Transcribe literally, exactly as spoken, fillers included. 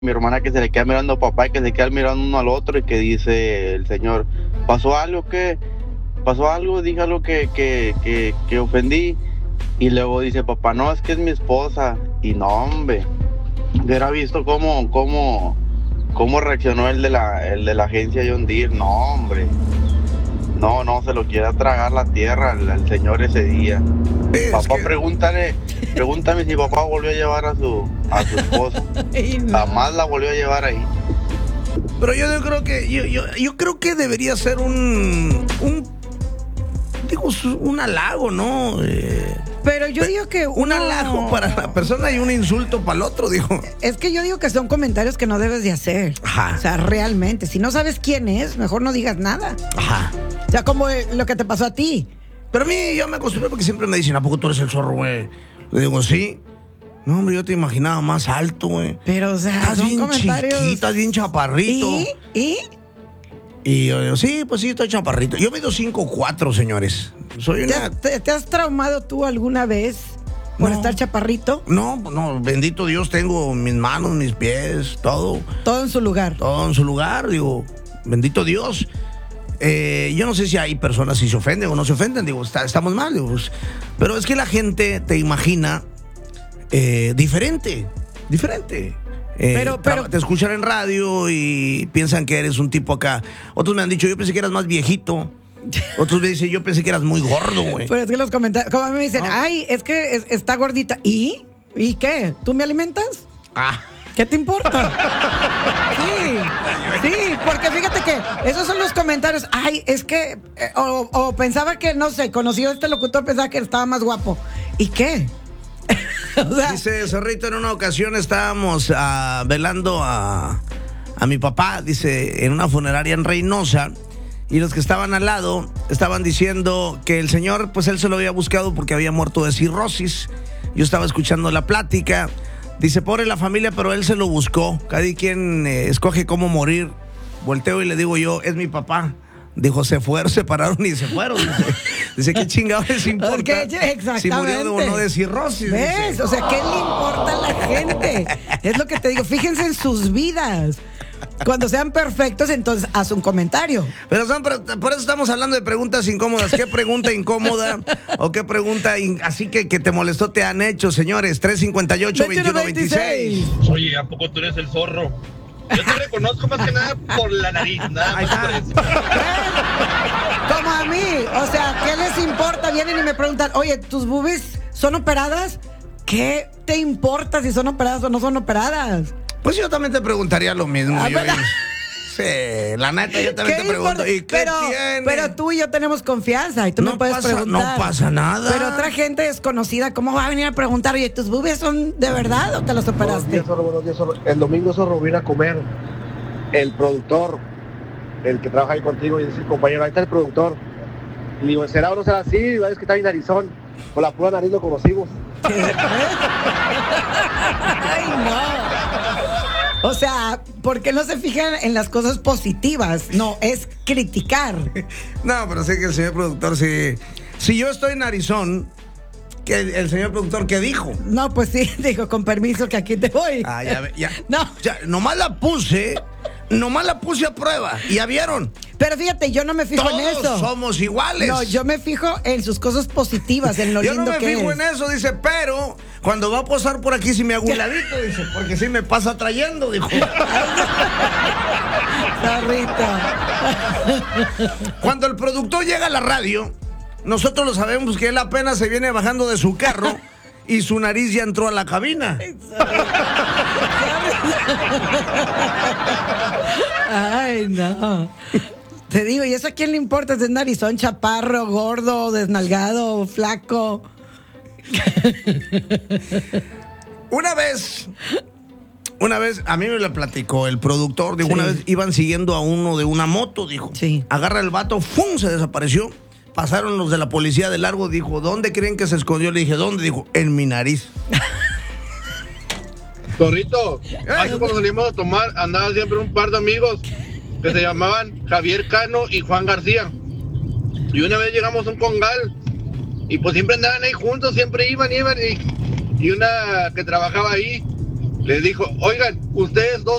mi hermana que se le queda mirando a papá y que se queda mirando uno al otro y que dice el señor, ¿pasó algo? ¿Qué? ¿Pasó algo? Dije algo que, que, que, que ofendí. Y luego dice papá, no, es que es mi esposa. Y no, hombre, hubiera visto cómo, cómo, cómo reaccionó el de la, el de la agencia John Deere. No, hombre. No, no, se lo quiere tragar la tierra al, al señor ese día. Es papá, que... pregúntale, pregúntame si papá volvió a llevar a su, a su esposa. No. Jamás la volvió a llevar ahí. Pero yo, yo creo que, yo, yo, yo creo que debería ser un, un, digo, un halago, ¿no? Eh, Pero yo digo que uno... Un halago para la persona y un insulto para el otro, dijo. Es que yo digo que son comentarios que no debes de hacer. Ajá. O sea, realmente, si no sabes quién es, mejor no digas nada. Ajá. O sea, como lo que te pasó a ti. Pero a mí, yo me acostumbré porque siempre me dicen, ¿a poco tú eres el zorro, güey? Le digo, sí. No, hombre, yo te imaginaba más alto, güey. Pero, o sea, estás son bien comentarios... chiquito, estás bien chaparrito. ¿Y? ¿Y? Y yo digo, sí, pues sí, estoy chaparrito. Yo mido cinco cuatro, señores. Soy ¿Te, una... has, te, ¿Te has traumado tú alguna vez por no, estar chaparrito? No, no, bendito Dios, tengo mis manos, mis pies, todo. Todo en su lugar. Todo en su lugar, digo, bendito Dios. Eh, yo no sé si hay personas si se ofenden o no se ofenden, digo, está, estamos mal, digo, pues, pero es que la gente te imagina eh, diferente, diferente. Eh, pero, pero te escuchan en radio y piensan que eres un tipo acá. Otros me han dicho, yo pensé que eras más viejito. Otros me dicen, yo pensé que eras muy gordo, güey. Pero es que los comentarios, como a mí me dicen, ah. ay, es que es, está gordita. ¿Y? ¿Y qué? ¿Tú me alimentas? Ah. ¿Qué te importa? Sí, sí, porque fíjate que esos son los comentarios. Ay, es que, eh, o, o pensaba que, no sé, conoció a este locutor, pensaba que estaba más guapo. ¿Y qué? O sea, dice Zorrito, en una ocasión estábamos uh, velando a, a mi papá, dice, en una funeraria en Reynosa, y los que estaban al lado estaban diciendo que el señor, pues él se lo había buscado porque había muerto de cirrosis. Yo estaba escuchando la plática. Dice, pobre la familia, pero él se lo buscó. Cada quien eh, escoge cómo morir. Volteo y le digo yo, es mi papá. Dijo, se fueron, se pararon y se fueron. Dice, dice ¿qué chingados les importa? Porque, exactamente. Si murió de uno de cirrosis. ¿Ves? Dice. O sea, ¿qué le importa a la gente? Es lo que te digo, fíjense en sus vidas. Cuando sean perfectos, entonces haz un comentario. Pero son, por eso estamos hablando de preguntas incómodas. ¿Qué pregunta incómoda o qué pregunta in, así que, que te molestó te han hecho, señores? tres cinco ocho, veintiuno veintiséis. Oye, ¿a poco tú eres el zorro? Yo te reconozco más que nada por la nariz, nada más por eso. Como a mí, o sea, ¿qué les importa? Vienen y me preguntan, oye, ¿tus boobies son operadas? ¿Qué te importa si son operadas o no son operadas? Pues yo también te preguntaría lo mismo. Ah, yo, pero... Sí, la neta, yo también te pregunto. ¿Y qué pero, tiene? pero tú y yo tenemos confianza y tú no me puedes pasa, preguntar. No pasa nada. Pero otra gente desconocida, ¿cómo va a venir a preguntar? Oye, ¿tus boobies son de verdad o te las operaste? Buenos días, Zorro, buenos días, Zorro. El domingo, Zorro, vine a comer. El productor, el que trabaja ahí contigo, y dice, compañero, ahí está el productor. Y digo, ¿será o no será así? Es que está en narizón. Con la pura nariz lo conocimos. Ay, no. O sea, ¿por qué no se fijan en las cosas positivas? No, es criticar. No, pero sé que el señor productor, si, si yo estoy en Arizón, que el, el señor productor, ¿qué dijo? No, pues sí, dijo, con permiso que aquí te voy. Ah, ya, ya. No. Ya, nomás la puse, nomás la puse a prueba, y ya vieron. Pero fíjate, yo no me fijo Todos en eso. somos iguales. No, yo me fijo en sus cosas positivas, en lo yo lindo no me que fijo es. en eso, dice, pero cuando va a posar por aquí, si me hago un ladito, dice, porque si me pasa trayendo, dijo. Cuando el productor llega a la radio, nosotros lo sabemos que él apenas se viene bajando de su carro y su nariz ya entró a la cabina. Ay, no. Te digo, ¿y eso a quién le importa? ¿Es narizón, chaparro, gordo, desnalgado, flaco? Una vez, una vez, a mí me lo platicó el productor, dijo, sí. Una vez iban siguiendo a uno de una moto, dijo. Sí. Agarra el vato, ¡fum!, se desapareció. Pasaron los de la policía de largo, dijo, ¿dónde creen que se escondió? Le dije, ¿dónde? Dijo, en mi nariz. Zorrito, hace cuando salimos a tomar, andaba siempre un par de amigos que se llamaban Javier Cano y Juan García. Y una vez llegamos a un congal y pues siempre andaban ahí juntos, siempre iban, iban y, y una que trabajaba ahí les dijo, oigan, ustedes dos